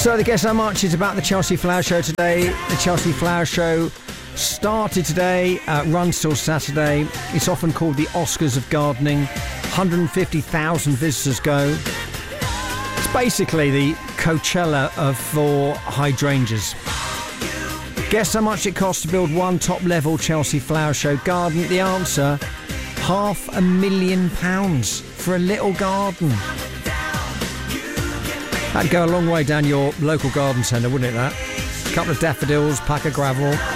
So the Guess How Much is about the Chelsea Flower Show today. The Chelsea Flower Show started today, runs till Saturday. It's often called the Oscars of gardening. 150,000 visitors go. It's basically the Coachella for hydrangeas. Guess how much it costs to build one top-level Chelsea Flower Show garden? The answer, £500,000 for a little garden. That'd go a long way down your local garden centre, wouldn't it, that? A couple of daffodils, pack of gravel.